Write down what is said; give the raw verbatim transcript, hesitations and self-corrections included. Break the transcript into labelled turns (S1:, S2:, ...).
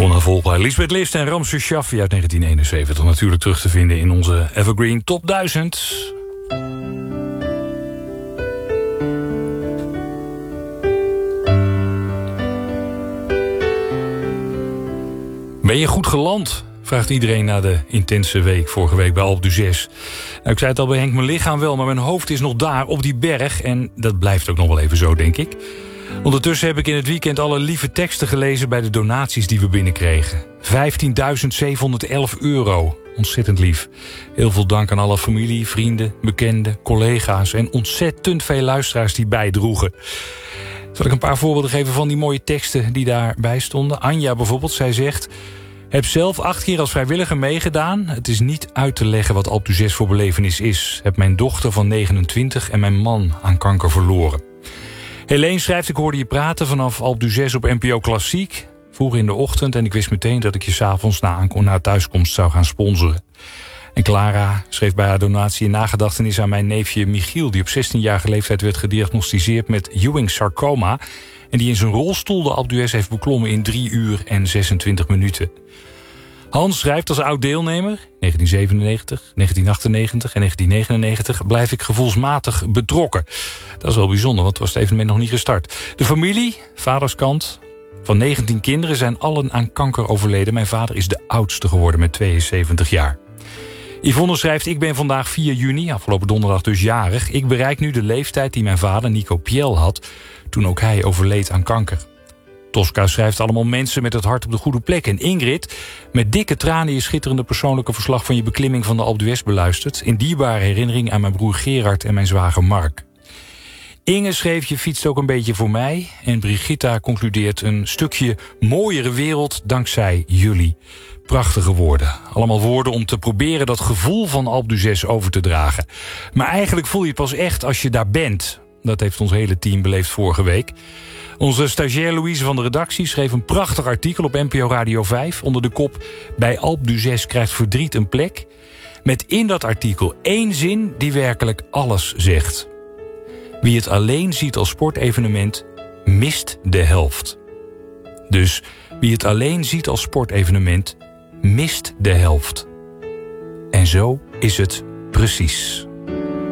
S1: Onnavolgbaar. Lisbeth List en Ramses Shaffi uit negentien eenenzeventig. Natuurlijk terug te vinden in onze Evergreen Top duizend. Ben je goed geland? Vraagt iedereen na de intense week vorige week bij Alpe d'Huez. Nou, ik zei het al bij Henk, mijn lichaam wel, maar mijn hoofd is nog daar op die berg. En dat blijft ook nog wel even zo, denk ik. Ondertussen heb ik in het weekend alle lieve teksten gelezen bij de donaties die we binnenkregen. vijftienduizend zevenhonderdelf euro. Ontzettend lief. Heel veel dank aan alle familie, vrienden, bekenden, collega's en ontzettend veel luisteraars die bijdroegen. Zal ik een paar voorbeelden geven van die mooie teksten die daarbij stonden? Anja bijvoorbeeld, zij zegt: heb zelf acht keer als vrijwilliger meegedaan. Het is niet uit te leggen wat Alpe d'Huez voor belevenis is. Heb mijn dochter van negenentwintig en mijn man aan kanker verloren. Helene schrijft: ik hoorde je praten vanaf Alpe d'Huez op N P O Klassiek. Vroeg in de ochtend en ik wist meteen dat ik je 's avonds na, na thuiskomst zou gaan sponsoren. En Clara schreef bij haar donatie in nagedachtenis aan mijn neefje Michiel, die op zestienjarige leeftijd werd gediagnosticeerd met Ewing sarcoma en die in zijn rolstoel de Alpe d'Huez heeft beklommen in drie uur en zesentwintig minuten. Hans schrijft: als oud-deelnemer, negentien zevenennegentig, negentien achtennegentig en negentien negenennegentig... blijf ik gevoelsmatig betrokken. Dat is wel bijzonder, want was het evenement nog niet gestart. De familie, vaderskant, van negentien kinderen zijn allen aan kanker overleden. Mijn vader is de oudste geworden met tweeënzeventig jaar. Yvonne schrijft: ik ben vandaag vier juni, afgelopen donderdag dus jarig. Ik bereik nu de leeftijd die mijn vader Nico Piel had toen ook hij overleed aan kanker. Tosca schrijft: allemaal mensen met het hart op de goede plek. En Ingrid, met dikke tranen je schitterende persoonlijke verslag van je beklimming van de Alpe d'Huez beluisterd. In dierbare herinnering aan mijn broer Gerard en mijn zwager Mark. Inge schreef: je fietst ook een beetje voor mij. En Brigitta concludeert: een stukje mooiere wereld dankzij jullie. Prachtige woorden. Allemaal woorden om te proberen dat gevoel van Alpe d'Huez over te dragen. Maar eigenlijk voel je het pas echt als je daar bent. Dat heeft ons hele team beleefd vorige week. Onze stagiair Louise van de redactie schreef een prachtig artikel op N P O Radio vijf... onder de kop: bij Alpe d'Huez krijgt verdriet een plek. Met in dat artikel één zin die werkelijk alles zegt. Wie het alleen ziet als sportevenement, mist de helft. Dus wie het alleen ziet als sportevenement, mist de helft. En zo is het precies.